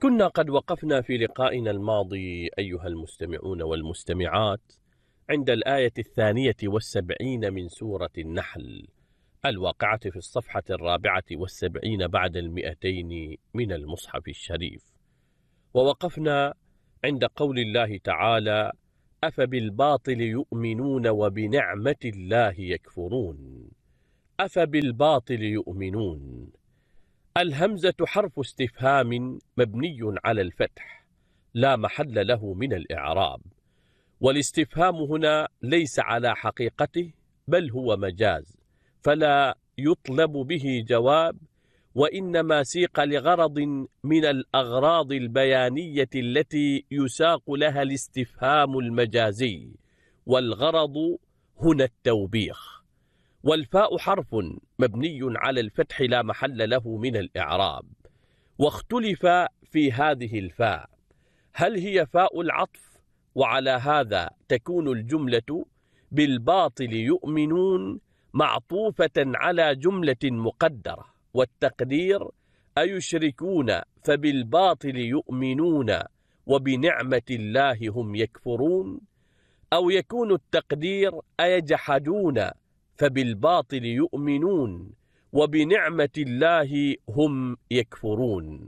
كنا قد وقفنا في لقائنا الماضي أيها المستمعون والمستمعات عند الآية 72 من سورة النحل الواقعة في الصفحة 74 بعد 200 من المصحف الشريف. ووقفنا عند قول الله تعالى: أفبالباطل يؤمنون وبنعمة الله يكفرون. أفبالباطل يؤمنون. الهمزة حرف استفهام مبني على الفتح لا محل له من الإعراب، والاستفهام هنا ليس على حقيقته بل هو مجاز، فلا يطلب به جواب، وإنما سيق لغرض من الأغراض البيانية التي يساق لها الاستفهام المجازي، والغرض هنا التوبيخ. والفاء حرف مبني على الفتح لا محل له من الإعراب، واختلف في هذه الفاء، هل هي فاء العطف وعلى هذا تكون الجملة بالباطل يؤمنون معطوفة على جملة مقدرة، والتقدير أيشركون فبالباطل يؤمنون وبنعمة الله هم يكفرون، أو يكون التقدير أيجحدون فبالباطل يؤمنون وبنعمة الله هم يكفرون.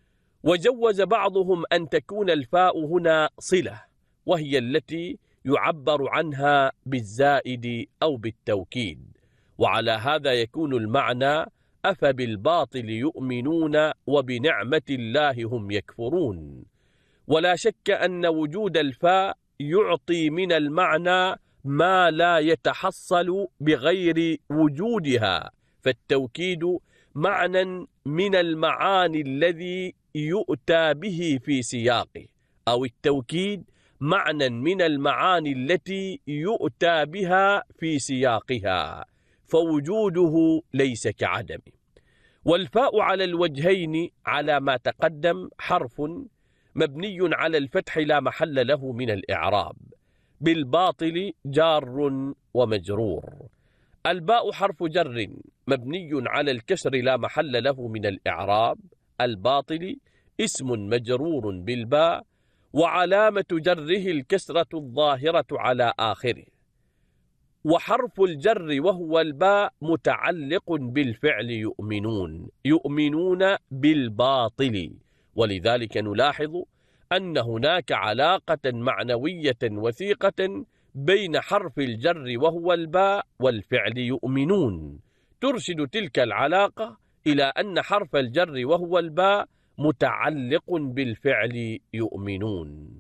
وجوز بعضهم أن تكون الفاء هنا صلة، وهي التي يعبر عنها بالزائد أو بالتوكيد، وعلى هذا يكون المعنى أفبالباطل يؤمنون وبنعمة الله هم يكفرون. ولا شك أن وجود الفاء يعطي من المعنى ما لا يتحصل بغير وجودها، فالتوكيد معنى من المعاني الذي يؤتى به في سياقه، أو التوكيد معنى من المعاني التي يؤتى بها في سياقها، فوجوده ليس كعدمه. والفاء على الوجهين على ما تقدم حرف مبني على الفتح لا محل له من الإعراب، بالباطل جار ومجرور. الباء حرف جر مبني على الكسر لا محل له من الإعراب، الباطل اسم مجرور بالباء، وعلامة جره الكسرة الظاهرة على آخره. وحرف الجر وهو الباء متعلق بالفعل يؤمنون، يؤمنون بالباطل، ولذلك نلاحظ أن هناك علاقة معنوية وثيقة بين حرف الجر وهو الباء والفعل يؤمنون، ترشد تلك العلاقة إلى أن حرف الجر وهو الباء متعلق بالفعل يؤمنون.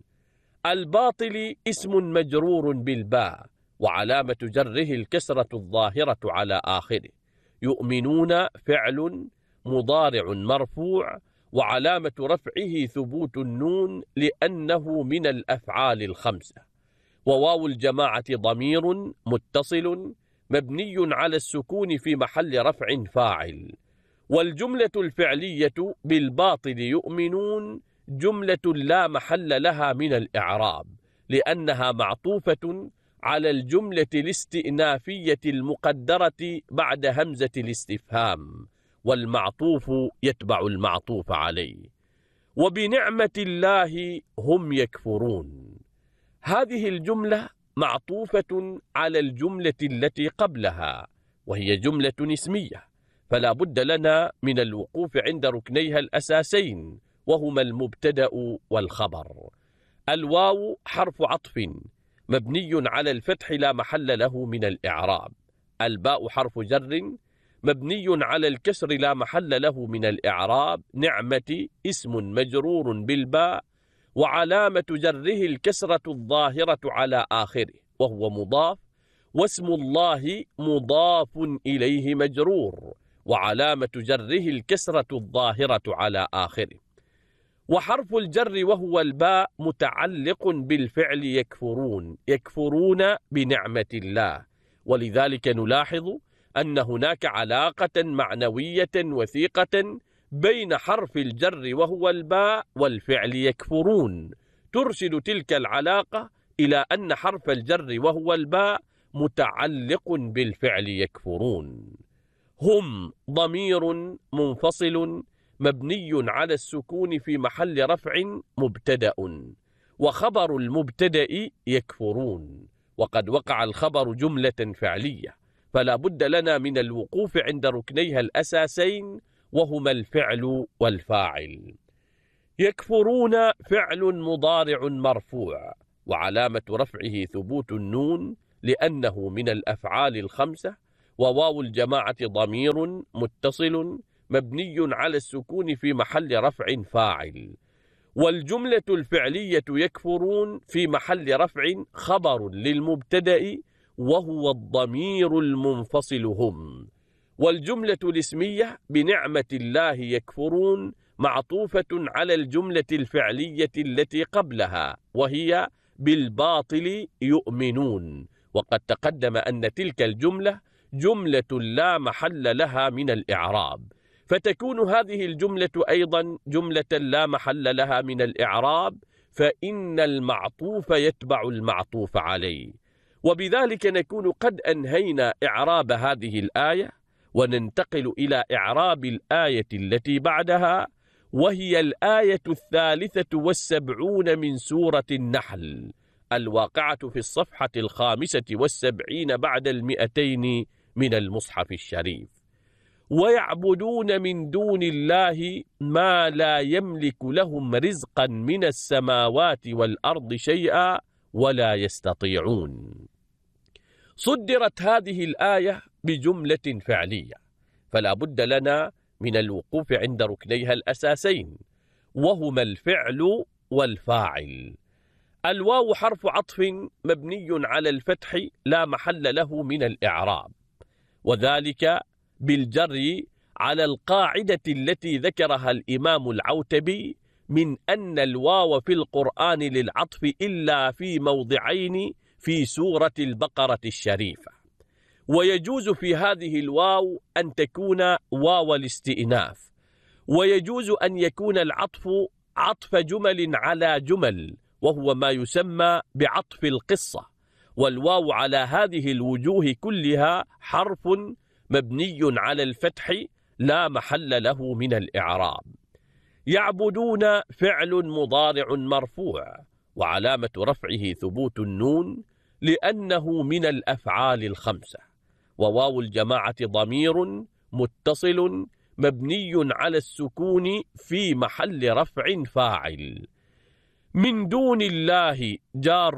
الباطل اسم مجرور بالباء، وعلامة جره الكسرة الظاهرة على آخره. يؤمنون فعل مضارع مرفوع، وعلامة رفعه ثبوت النون لأنه من الأفعال الخمسة. وواو الجماعة ضمير متصل مبني على السكون في محل رفع فاعل. والجملة الفعلية بالباطل يؤمنون جملة لا محل لها من الإعراب، لأنها معطوفة على الجملة الاستئنافية المقدرة بعد همزة الاستفهام، والمعطوف يتبع المعطوف عليه. وبنعمة الله هم يكفرون. هذه الجملة معطوفة على الجملة التي قبلها، وهي جملة اسمية، فلا بد لنا من الوقوف عند ركنيها الأساسين، وهما المبتدأ والخبر. الواو حرف عطف مبني على الفتح لا محل له من الإعراب. الباء حرف جر مبني على الكسر لا محل له من الإعراب. نعمة اسم مجرور بالباء، وعلامة جره الكسرة الظاهرة على آخره وهو مضاف، واسم الله مضاف إليه مجرور، وعلامة جره الكسرة الظاهرة على آخره. وحرف الجر وهو الباء متعلق بالفعل يكفرون، يكفرون بنعمة الله، ولذلك نلاحظ أن هناك علاقة معنوية وثيقة بين حرف الجر وهو الباء والفعل يكفرون، ترشد تلك العلاقة إلى أن حرف الجر وهو الباء متعلق بالفعل يكفرون. هم ضمير منفصل مبني على السكون في محل رفع مبتدأ، وخبر المبتدأ يكفرون، وقد وقع الخبر جملة فعلية، فلا بد لنا من الوقوف عند ركنيها الأساسين وهما الفعل والفاعل. يكفرون فعل مضارع مرفوع، وعلامة رفعه ثبوت النون لأنه من الأفعال الخمسة، وواو الجماعة ضمير متصل مبني على السكون في محل رفع فاعل. والجملة الفعلية يكفرون في محل رفع خبر للمبتدأ وهو الضمير المنفصل هم. والجملة الاسمية بنعمة الله يكفرون معطوفة على الجملة الفعلية التي قبلها وهي بالباطل يؤمنون، وقد تقدم أن تلك الجملة جملة لا محل لها من الإعراب، فتكون هذه الجملة أيضا جملة لا محل لها من الإعراب، فإن المعطوف يتبع المعطوف عليه. وبذلك نكون قد أنهينا إعراب هذه الآية، وننتقل إلى إعراب الآية التي بعدها، وهي الآية 73 من سورة النحل، الواقعة في الصفحة 75 بعد 200 من المصحف الشريف. ويعبدون من دون الله ما لا يملك لهم رزقا من السماوات والأرض شيئا ولا يستطيعون. صدرت هذه الآية بجملة فعلية، فلا بد لنا من الوقوف عند ركنيها الأساسين وهما الفعل والفاعل. الواو حرف عطف مبني على الفتح لا محل له من الإعراب، وذلك بالجر على القاعدة التي ذكرها الإمام العوتبي من أن الواو في القرآن للعطف إلا في موضعين في سورة البقرة الشريفة. ويجوز في هذه الواو أن تكون واو الاستئناف، ويجوز أن يكون العطف عطف جمل على جمل، وهو ما يسمى بعطف القصة. والواو على هذه الوجوه كلها حرف مبني على الفتح لا محل له من الإعراب. يعبدون فعل مضارع مرفوع، وعلامة رفعه ثبوت النون لأنه من الأفعال الخمسة، وواو الجماعة ضمير متصل مبني على السكون في محل رفع فاعل. من دون الله جار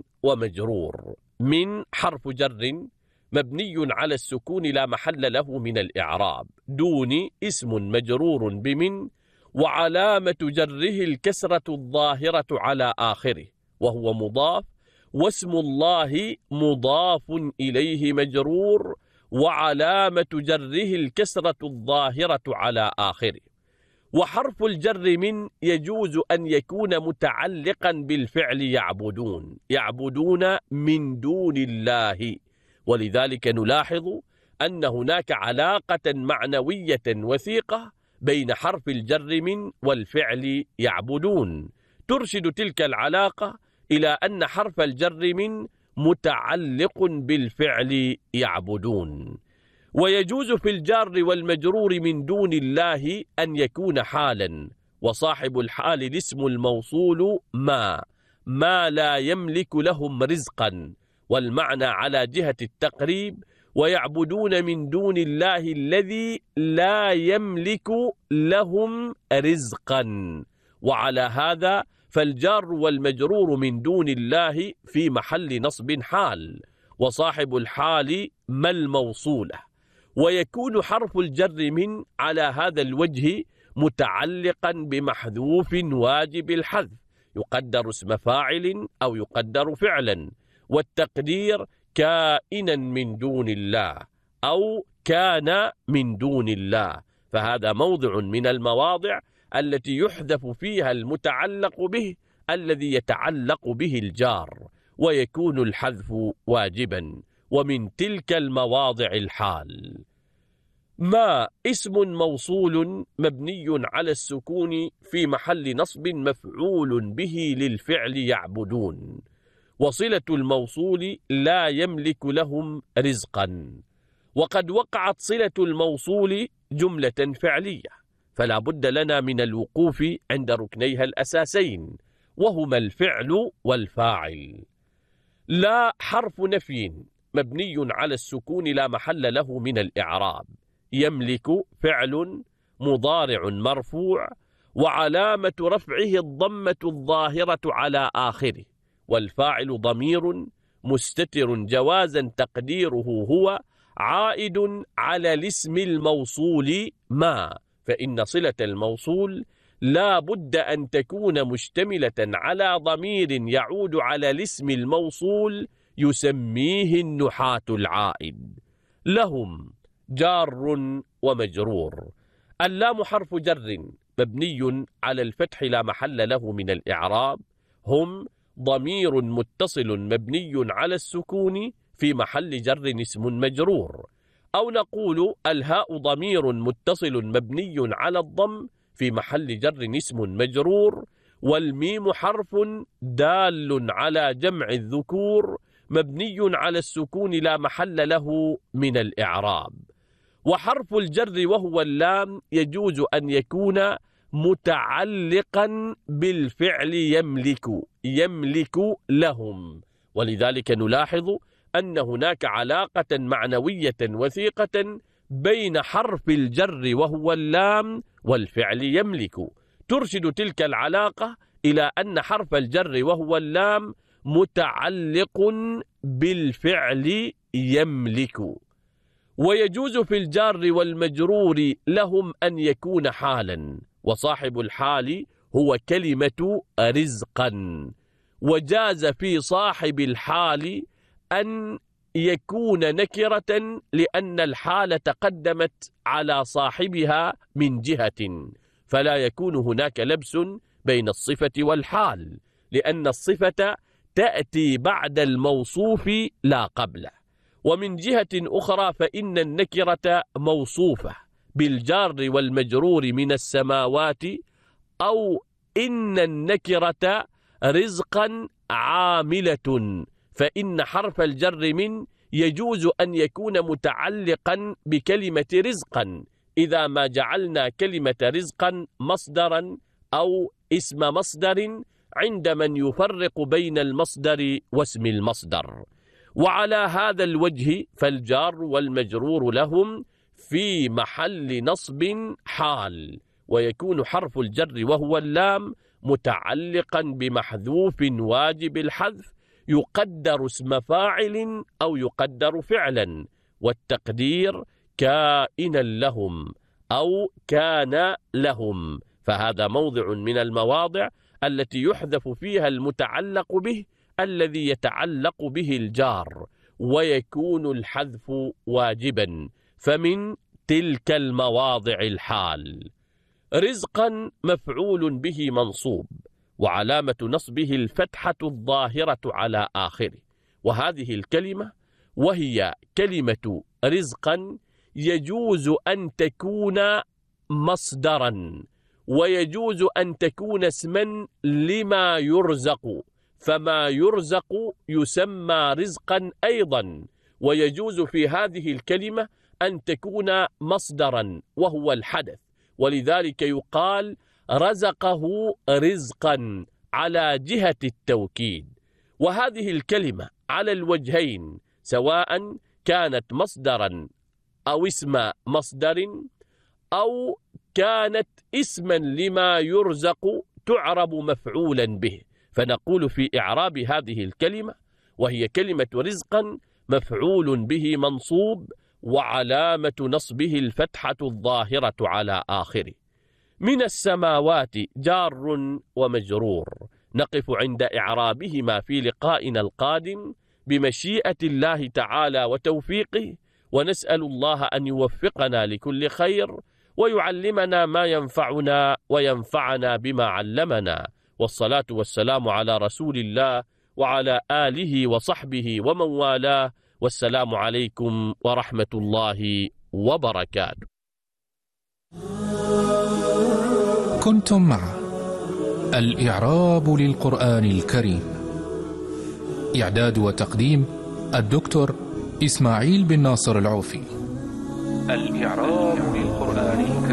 ومجرور. من حرف جر مبني على السكون لا محل له من الإعراب. دون اسم مجرور بمن، وعلامة جره الكسرة الظاهرة على آخره وهو مضاف، واسم الله مضاف إليه مجرور، وعلامة جره الكسرة الظاهرة على آخره. وحرف الجر من يجوز أن يكون متعلقا بالفعل يعبدون، يعبدون من دون الله، ولذلك نلاحظ أن هناك علاقة معنوية وثيقة بين حرف الجر من والفعل يعبدون، ترشد تلك العلاقة إلى أن حرف الجر من متعلق بالفعل يعبدون. ويجوز في الجار والمجرور من دون الله أن يكون حالا، وصاحب الحال الاسم الموصول ما لا يملك لهم رزقا، والمعنى على جهة التقريب ويعبدون من دون الله الذي لا يملك لهم رزقا. وعلى هذا فالجار والمجرور من دون الله في محل نصب حال، وصاحب الحال ما الموصولة. ويكون حرف الجر من على هذا الوجه متعلقا بمحذوف واجب الحذف، يقدر اسم فاعل أو يقدر فعلا، والتقدير كائنا من دون الله أو كان من دون الله، فهذا موضع من المواضع التي يحذف فيها المتعلق به الذي يتعلق به الجار، ويكون الحذف واجبا. ومن تلك المواضع الحال. ما اسم موصول مبني على السكون في محل نصب مفعول به للفعل يعبدون، وصلة الموصول لا يملك لهم رزقا. وقد وقعت صلة الموصول جملة فعلية، فلا بد لنا من الوقوف عند ركنيها الأساسين، وهما الفعل والفاعل. لا حرف نفي مبني على السكون لا محل له من الإعراب. يملك فعل مضارع مرفوع وعلامة رفعه الضمة الظاهرة على آخره، والفاعل ضمير مستتر جوازا تقديره هو عائد على الاسم الموصول ما، فإن صلة الموصول لا بد أن تكون مشتملة على ضمير يعود على الاسم الموصول يسميه النحاة العائد. لهم جار ومجرور. اللام حرف جر مبني على الفتح لا محل له من الإعراب. هم ضمير متصل مبني على السكون في محل جر اسم مجرور. أو نقول الهاء ضمير متصل مبني على الضم في محل جر اسم مجرور. والميم حرف دال على جمع الذكور مبني على السكون لا محل له من الإعراب. وحرف الجر وهو اللام يجوز أن يكون متعلقا بالفعل يملك لهم، ولذلك نلاحظ أن هناك علاقة معنوية وثيقة بين حرف الجر وهو اللام والفعل يملك، ترشد تلك العلاقة إلى أن حرف الجر وهو اللام متعلق بالفعل يملك. ويجوز في الجار والمجرور لهم أن يكون حالا، وصاحب الحال هو كلمة رزقا. وجاز في صاحب الحال أن يكون نكرة لأن الحال تقدمت على صاحبها من جهة، فلا يكون هناك لبس بين الصفة والحال، لأن الصفة تأتي بعد الموصوف لا قبله. ومن جهة أخرى فإن النكرة موصوفة بالجار والمجرور من السماوات، أو إن النكرة رزقا عاملة، فإن حرف الجر من يجوز أن يكون متعلقا بكلمة رزقا إذا ما جعلنا كلمة رزقا مصدرا أو اسم مصدر عند من يفرق بين المصدر واسم المصدر. وعلى هذا الوجه فالجار والمجرور لهم في محل نصب حال، ويكون حرف الجر وهو اللام متعلقا بمحذوف واجب الحذف يقدر اسم فاعل أو يقدر فعلا، والتقدير كائنا لهم أو كان لهم، فهذا موضع من المواضع التي يحذف فيها المتعلق به الذي يتعلق به الجار، ويكون الحذف واجبا. فمن تلك المواضع الحال. رزقا مفعول به منصوب، وعلامة نصبه الفتحة الظاهرة على آخره. وهذه الكلمة وهي كلمة رزقا يجوز أن تكون مصدرا، ويجوز أن تكون اسما لما يرزق، فما يرزق يسمى رزقا أيضا. ويجوز في هذه الكلمة أن تكون مصدرا وهو الحدث، ولذلك يقال رزقه رزقا على جهة التوكيد. وهذه الكلمة على الوجهين، سواء كانت مصدرا أو اسم مصدر أو كانت اسما لما يرزق، تعرب مفعولا به. فنقول في إعراب هذه الكلمة وهي كلمة رزقا مفعول به منصوب، وعلامة نصبه الفتحة الظاهرة على آخره. من السماوات جار ومجرور، نقف عند إعرابهما في لقائنا القادم بمشيئة الله تعالى وتوفيقه، ونسأل الله أن يوفقنا لكل خير ويعلمنا ما ينفعنا وينفعنا بما علمنا. والصلاة والسلام على رسول الله وعلى آله وصحبه ومن والاه، والسلام عليكم ورحمة الله وبركاته. كنتم مع الإعراب للقرآن الكريم، إعداد وتقديم الدكتور إسماعيل بن ناصر العوفي. الإعراب للقرآن الكريم.